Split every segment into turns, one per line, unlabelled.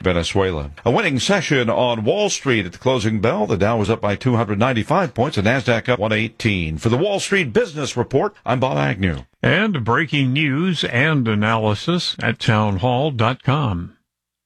Venezuela. A winning session on Wall Street at the closing bell. The Dow was up by 295 points, and NASDAQ up 118. For the Wall Street Business Report, I'm Bob Agnew.
And breaking news and analysis at townhall.com.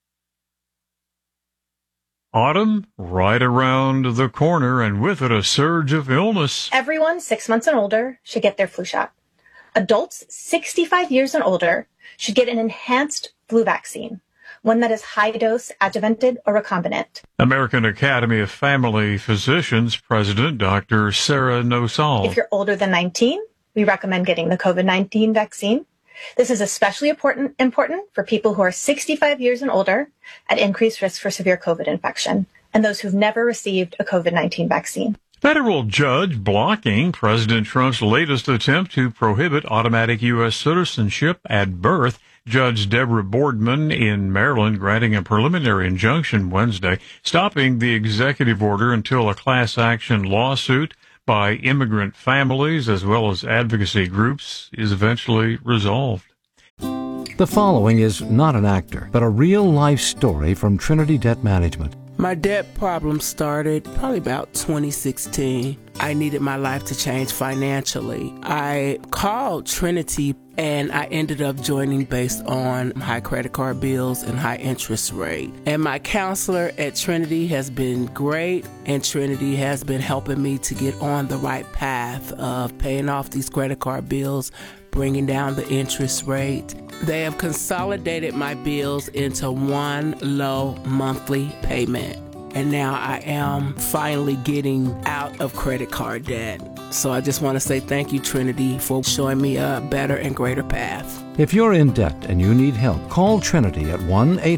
Autumn right around the corner, and with it a surge of illness.
Everyone 6 months and older should get their flu shot. Adults 65 years and older should get an enhanced flu vaccine, one that is high-dose, adjuvanted, or recombinant.
American Academy of Family Physicians President Dr. Sarah Nosal.
If you're older than 19, we recommend getting the COVID-19 vaccine. This is especially important for people who are 65 years and older at increased risk for severe COVID infection, and those who've never received a COVID-19 vaccine.
Federal judge blocking President Trump's latest attempt to prohibit automatic U.S. citizenship at birth. Judge Deborah Boardman in Maryland granting a preliminary injunction Wednesday, stopping the executive order until a class action lawsuit by immigrant families as well as advocacy groups is eventually resolved.
The following is not an actor, but a real-life story from Trinity Debt Management.
My debt problem started probably about 2016. I needed my life to change financially. I called Trinity and I ended up joining based on high credit card bills and high interest rate. And my counselor at Trinity has been great, and Trinity has been helping me to get on the right path of paying off these credit card bills, bringing down the interest rate. They have consolidated my bills into one low monthly payment. And now I am finally getting out of credit card debt. So I just want to say thank you, Trinity, for showing me a better and greater path.
If you're in debt and you need help, call Trinity at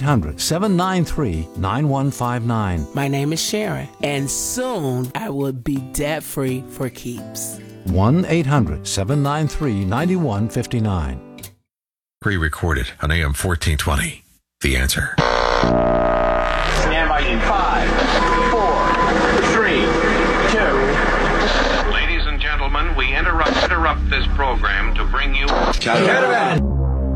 1-800-793-9159.
My name is Sharon, and soon I will be debt-free for keeps.
1-800-793-9159.
Pre-recorded on AM 1420. The Answer.
Stand by in 5, 4, 3, 2.
Ladies and gentlemen, we interrupt this program to bring you...
Caravan.